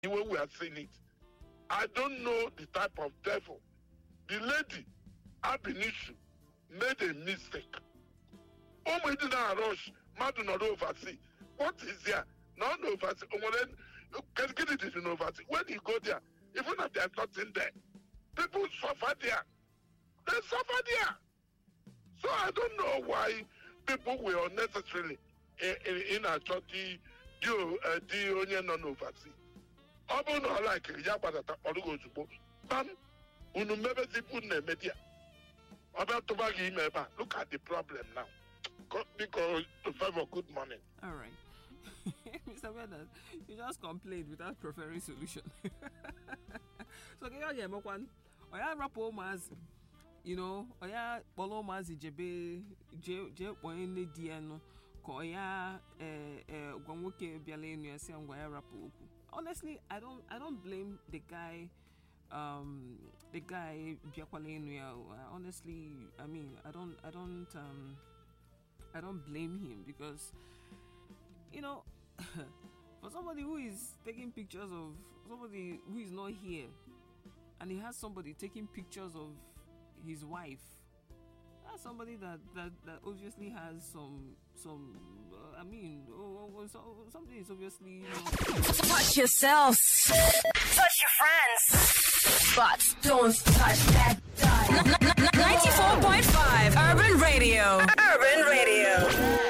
the way we are seeing it. I don't know the type of devil. The lady, Abinishu, made a mistake. Oh, we did not rush. Madu not oversee. What is there? Not oversee. Can get it in oversee. When you go there, even if there's nothing there, people suffer there. They suffer there. So I don't know why people will unnecessarily in a church do onion non oversee. Obo no like Yabata or go to book. Bam, unu maybe people in media. About to bag him. Look at the problem now. Because to favor good money. All right. Mr. Bernard, you just complained without preferring solution. So can you get one? Oya rapo mas, you know, oya polo mas jebe je poine diano ko oya gwanwoke biale nu ase ngwa rapo. Honestly, I don't blame the guy biakwale nu. Honestly, I mean, I don't blame him because, you know, for somebody who is taking pictures of somebody who is not here, and he has somebody taking pictures of his wife, that's somebody that obviously has some something is obviously. Touch yourselves, touch your friends, but don't touch that dial.